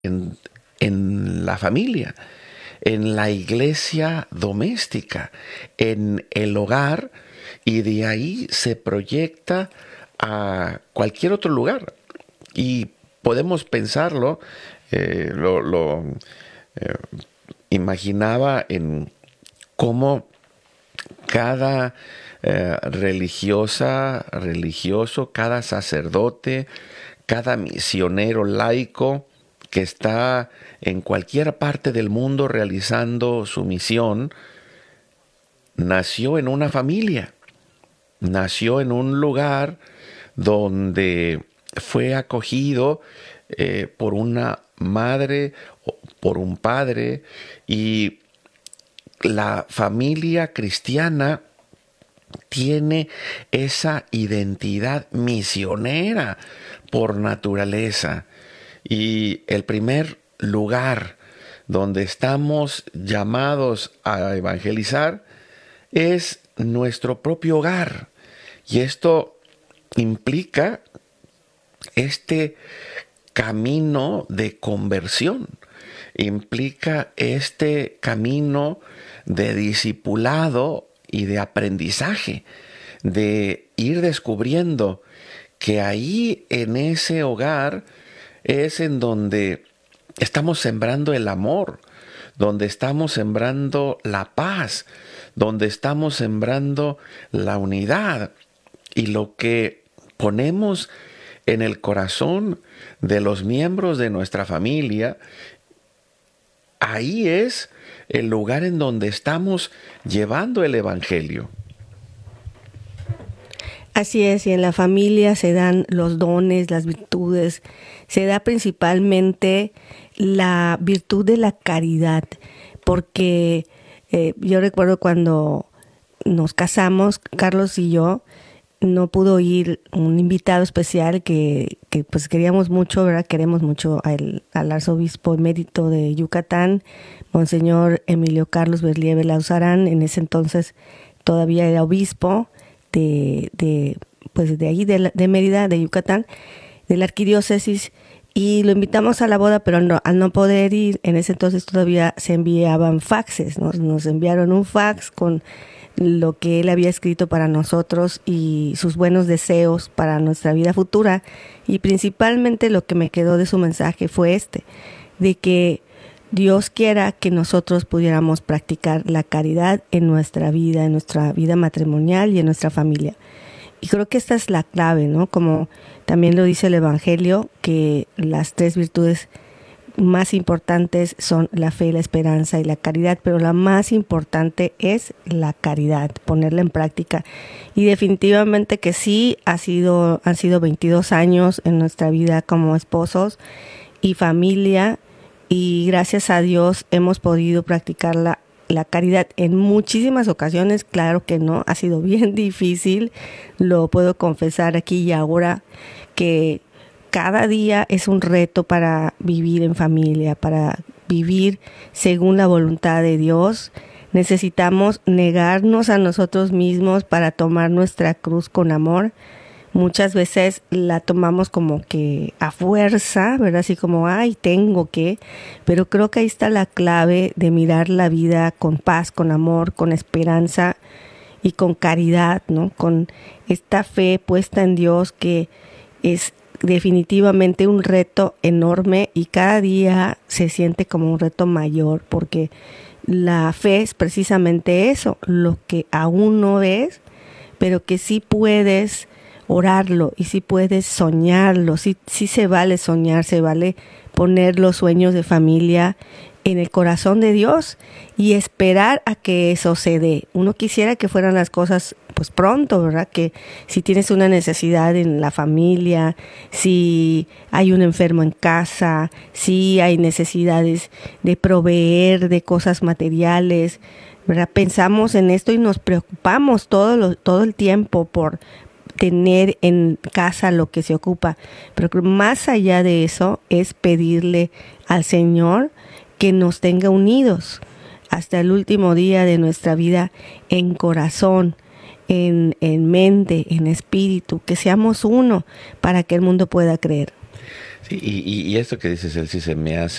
en la familia, en la iglesia doméstica, en el hogar, y de ahí se proyecta a cualquier otro lugar. Y podemos pensarlo, lo imaginaba en cómo cada religioso, cada sacerdote, cada misionero laico que está en cualquier parte del mundo realizando su misión, nació en una familia, nació en un lugar donde fue acogido por una madre, por un padre, y la familia cristiana tiene esa identidad misionera por naturaleza. Y el primer lugar donde estamos llamados a evangelizar es nuestro propio hogar. Y esto implica este camino de conversión, implica este camino de discipulado y de aprendizaje, de ir descubriendo que ahí en ese hogar es en donde estamos sembrando el amor, donde estamos sembrando la paz, donde estamos sembrando la unidad. Y lo que ponemos en el corazón de los miembros de nuestra familia, ahí es el lugar en donde estamos llevando el evangelio. Así es, y en la familia se dan los dones, las virtudes, se da principalmente la virtud de la caridad, porque yo recuerdo cuando nos casamos, Carlos y yo, no pudo ir un invitado especial que pues queríamos mucho, ¿verdad? Queremos mucho al arzobispo emérito de Yucatán, Monseñor Emilio Carlos Berlieve Lauzarán. En ese entonces todavía era obispo de ahí, de Mérida, de Yucatán, de la arquidiócesis, y lo invitamos a la boda, pero al no poder ir, en ese entonces todavía se enviaban faxes, nos enviaron un fax con lo que él había escrito para nosotros y sus buenos deseos para nuestra vida futura. Y principalmente lo que me quedó de su mensaje fue de que Dios quiera que nosotros pudiéramos practicar la caridad en nuestra vida matrimonial y en nuestra familia. Y creo que esta es la clave, ¿no? Como también lo dice el Evangelio, que las 3 virtudes más importantes son la fe, la esperanza y la caridad, pero la más importante es la caridad, ponerla en práctica. Y definitivamente que sí, han sido 22 años en nuestra vida como esposos y familia, y gracias a Dios hemos podido practicar la caridad en muchísimas ocasiones. Claro que no, ha sido bien difícil, lo puedo confesar aquí y ahora, que cada día es un reto para vivir en familia, para vivir según la voluntad de Dios. Necesitamos negarnos a nosotros mismos para tomar nuestra cruz con amor. Muchas veces la tomamos como que a fuerza, ¿verdad? Así como, ay, tengo que. Pero creo que ahí está la clave de mirar la vida con paz, con amor, con esperanza y con caridad, ¿no? Con esta fe puesta en Dios, que es definitivamente un reto enorme, y cada día se siente como un reto mayor, porque la fe es precisamente eso, lo que aún no ves, pero que sí puedes orarlo y sí puedes soñarlo. Sí se vale soñar, se vale poner los sueños de familia en el corazón de Dios y esperar a que eso se dé. Uno quisiera que fueran las cosas pues pronto, ¿verdad? Que si tienes una necesidad en la familia, si hay un enfermo en casa, si hay necesidades de proveer de cosas materiales, ¿verdad? Pensamos en esto y nos preocupamos todo el tiempo por tener en casa lo que se ocupa, pero más allá de eso es pedirle al Señor que nos tenga unidos hasta el último día de nuestra vida, en corazón, en mente, en espíritu, que seamos uno para que el mundo pueda creer. Y esto que dices, él sí se me hace